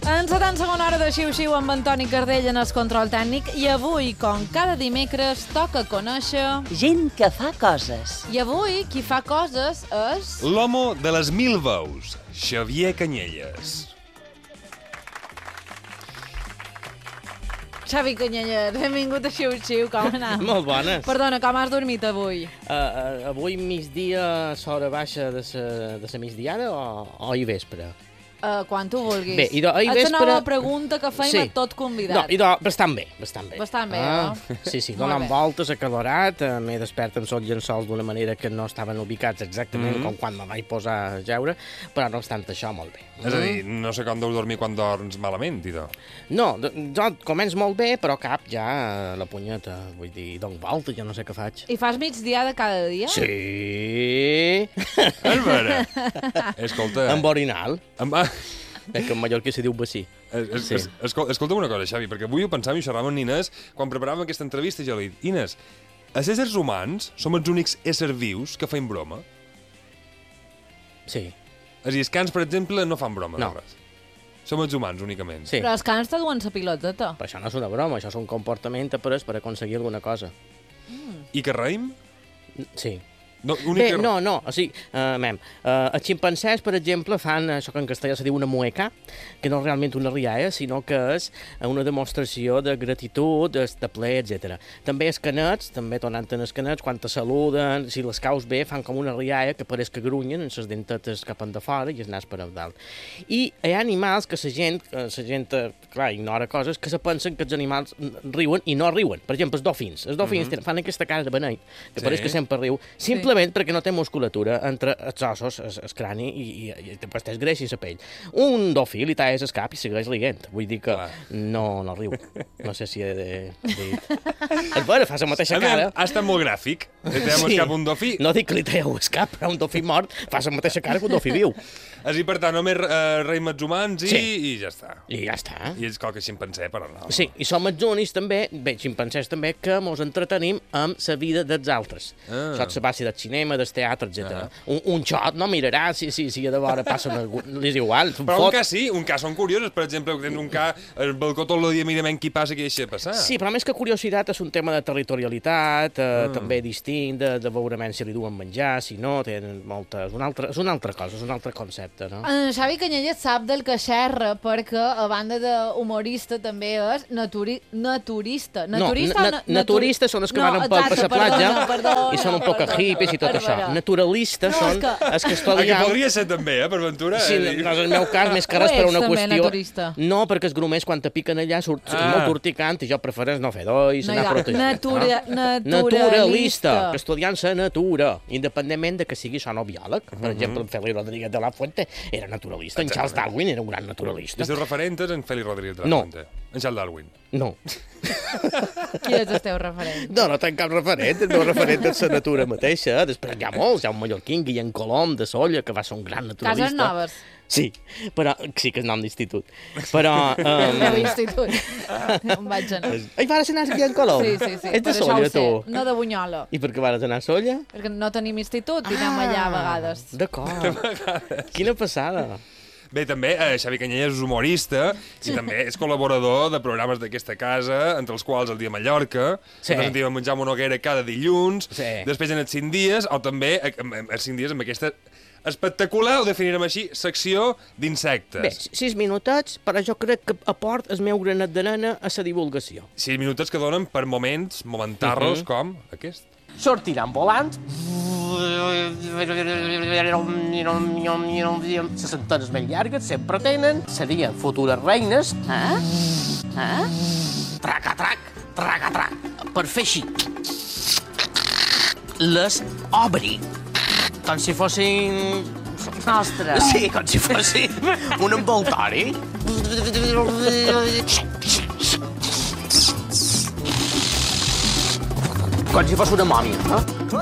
En la tan segona hora de Xiu-Xiu amb Antoni Cardell en el control tècnic i avui, com cada dimecres, toca conèixer... Gent que fa coses. I avui qui fa coses és... L'homo de les 1000 veus, Xavier Canyelles. Xavi Canyelles, benvingut a Xiu-Xiu, com ha anat? Molt bones. Perdona, com has dormit avui? Avui migdia, s'hora baixa de sa migdiada o i vespre? Quan tu vulguis. Bé, idò, ahir És vespre... la nova pregunta que feim a tot convidat. No, idò, bastant bé. Bastant bé, no? Sí, Molt donant bé. voltes, acalorat, m'he despert amb sols llençols d'una manera que no estaven ubicats exactament com quan me vaig posar a jeure, però no obstant això, molt bé. És a dir, no sé com deus dormir quan dorms malament, idò. No, jo començo molt bé, però cap ja la punyeta. Vull dir, dono voltes, ja no sé què faig. I fas migdia de cada dia? Sí. És vera. Escolta... Amb orinal. Amb... Que en mallorquí se diu bací. Sí. Escolta'm una cosa, Xavi, perquè avui ho pensàvem i xerràvem amb Inés quan preparàvem aquesta entrevista i jo li he dit, Inés, els éssers humans som els únics éssers vius que feim broma? Sí. És a dir, els cans, per exemple, no fan broma No. de res. Som els humans, únicament. Sí. Però els cans te duen la piloteta. Però això no és una broma, això és un comportament après per aconseguir alguna cosa. I que reim? Sí. No, Bé, no, o sigui, els ximpancès, per exemple, fan això que en castellà se diu una mueca, que no és realment una rialla, sinó que és una demostració de gratitud, de plaer, etc. També els canets, també tornant en els canets, quan te saluden, si les caus bé, fan com una rialla que pareix que grunyen, amb les dentetes cap de fora i el nas per a dalt. I hi ha animals que la gent, clar, ignora coses, que se pensen que els animals riuen i no riuen. Per exemple, els dofins. Els dofins fan aquesta cara de beneit, que pareix que sempre riu, simplement perquè no té musculatura entre els ossos, el crani i després té greix i la pell. Un dofí li talles el cap i segueix rient. Vull dir que no riu. No sé si he de dir... És vera, fa la mateixa cara. Ha estat molt gràfic. Li tallem el cap a un dofí. No dic que li talleu el cap, però un dofí mort fa la mateixa cara que un dofí viu. És a dir, per tant, només reim els humans i ja està. I ja està. I és qualque ximpanzé, però no. Sí, i som els únics també, bé, ximpancers també, que mos entretenim amb la vida dels altres. Això és la base del cinema, del teatre, etc. Un xot no mirarà si a de vora passen... Li és igual. Però un cas sí, un cas són curiosos. Per exemple, tens un cas, el balcó tot el dia mirem qui passa, què deixa passar. Sí, però més que curiositat és un tema de territorialitat, també distint, de veurement si li duen menjar, si no, tenen molta... És una altra cosa, és un altre concepte, no? En Xavi Canyelles sap del que xerra, perquè a banda d'humorista també és naturista. Naturistes són els que van per la platja i són un poc hippies i tot això. Naturalistes són els que estudien... Que podria ser també, per ventura. Sí, no és el meu cas, més que res per una qüestió... naturista. No, perquè els grumers quan te piquen allà surt molt urticant i jo prefereix no fer dois, anar protegit. Naturalista, que estudiant la natura, independentment de que sigui això no biòleg. Per exemple, en Félix Rodríguez de la Fuente era naturalista, en Charles Darwin era un gran naturalista. Els teus referents en Félix Rodríguez de la Fuente. En Charles Darwin. No. Qui és el teu referent? No tenc cap referent. El meu referent és la natura mateixa. Després hi ha molts. Hi ha un mallorquín, Guillem Colom, de Solla, que va ser un gran naturalista. Cases Noves. Sí, però sí que és nom d'institut. Però... L'institut. On vaig anar. Ai, vas anar a Guillem Colom? Sí. És de Solla, tu? No de Bunyola. I per què vas anar a Solla? Perquè no tenim institut i anem allà a vegades. D'acord. Quina passada. Bé, també Xavi Canyelles és humorista i també és col·laborador de programes d'aquesta casa, entre els quals El dia a Mallorca, que presentem a Menjar Monoguera cada dilluns, després en els 5 dies, o també els 5 dies amb aquesta espectacular, ho definirem així, secció d'insectes. Bé, 6 minutets, però jo crec que aport el meu granet d'arena a la divulgació. 6 minutets que donen per momentarros com aquest. Sortiran volant, les antenes més llargues sempre tenen, serien futures reines. Traca-trac, per fer així. Les obri, com si fossin... Nostre. Sí, com si fossin un envoltori. Com si fos una mòmia, no?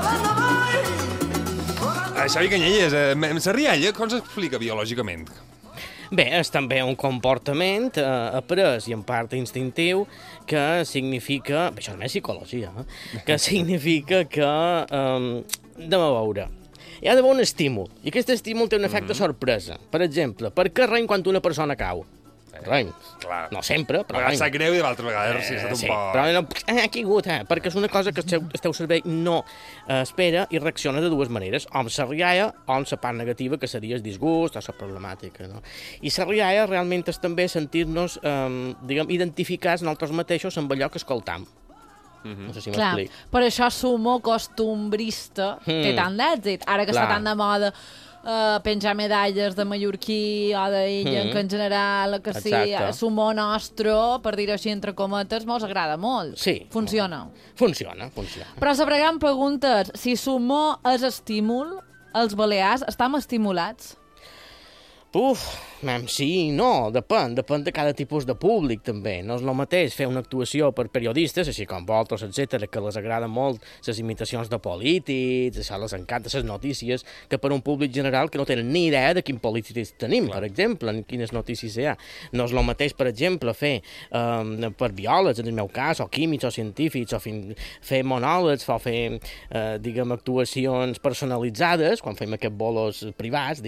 Xavi Canyelles, la rialla com s'explica biològicament? Bé, és també un comportament après i en part instintiu que significa... Bé, això és més psicologia, que significa que... Anem a veure. Hi ha d'haver un estímul, i aquest estímul té un efecte sorpresa. Per exemple, per què reim quan una persona cau? Rai. Clar. No sempre, però... A vegades sap greu i d'altres vegades sí, ha estat un poc... Però no, ha caigut, perquè és una cosa que el teu cervell no espera i reacciona de dues maneres, o amb la rialla o amb la part negativa, que seria el disgust o la problemàtica. No? I la rialla realment és també sentir-nos, identificats nosaltres mateixos amb allò que escoltam. No sé si m'explic. Per això l'humor costumbrista té tant d'èxit. Ara que està tan de moda penjar medalles de mallorquí o d'illa, que en general que sí, l'humor nostre, per dir-ho així entre cometes, mos agrada molt. Sí. Funciona. Funciona. Però la gran pregunta és, si l'humor és estímul, els balears estem estimulats? Sí i no, depèn de cada tipus de públic, també. No és el mateix fer una actuació per periodistes, així com vosaltres, etc., que les agraden molt les imitacions de polítics, això les encanta, les notícies, que per un públic general que no tenen ni idea de quin polítics tenim, per exemple, en quines notícies hi ha. No és el mateix, per exemple, fer per biòlegs, en el meu cas, o químics, o científics, o fer monòlegs, o fer, actuacions personalitzades, quan fem aquests bolos privats,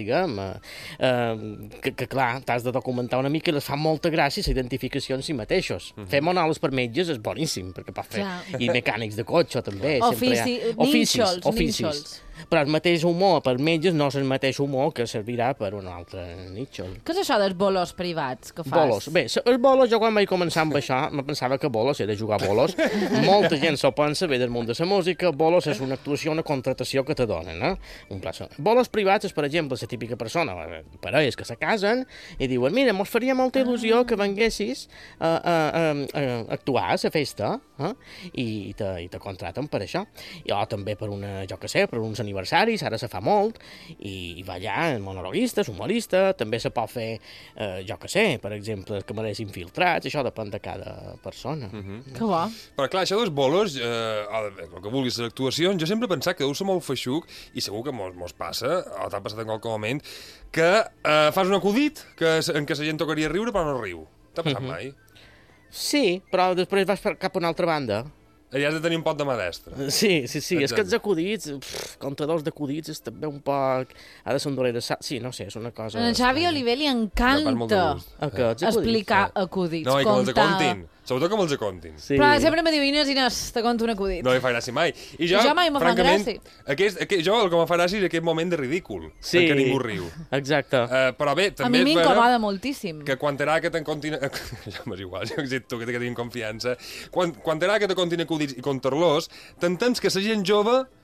que clar, t'has de documentar una mica i les fa molta gràcia la identificació en si mateixos. Fer monòlegs per metges és boníssim, perquè pot fer... I mecànics de cotxe, també. Oficis. Però el mateix humor per metges no és el mateix humor que servirà per un altre nítxol. Què és això dels bolos privats que fas? Bolos. Bé, els bolos, jo quan vaig començar amb això, me pensava que bolos era jugar a bolos. Molta gent s'ho pensa, ve del món de la música. Bolos és una actuació, una contratació que te donen, Bolos privats és, per exemple, la típica persona, parelles que se casen i diuen, mira, mos faria molta il·lusió que venguessis a actuar a la festa, i te contraten per això. O també per per uns aniversaris, ara se fa molt, i va allà, monologuista, humorista, també se pot fer, per exemple, camarers infiltrats, això depèn de cada persona. Que bo. Però clar, això dels bolos, el que vulguis, les actuacions, jo sempre he pensat que deu ser molt feixuc, i segur que mos passa, o t'ha passat en qualque moment, que fas un acudit en què la gent tocaria riure però no riu. T'ha passat mai? Sí, però després vas cap a una altra banda. I has de tenir un pot de mà destra. Sí. És que els acudits, comptadors d'acudits, és també un poc... Ha de ser un dolent... Sí, no sé, és una cosa... En Xavi Oliver li encanta explicar acudits. No, i que me'ls contin. Sobretot que me'ls contin. Però sempre me diu, Inés, te conto un acudit. No li fa gràcia mai. I jo mai me fan gràcia. Jo el que me fa gràcia és aquest moment de ridícul, en què ningú riu. Exacte. Però bé, també a mi m'incomoda moltíssim. Que quan t'agrada que te'n contin... Ja m'és igual, jo que tu que tinc confiança. Quan t'agrada que te contin acudits i contar-los, t'entens que la gent jove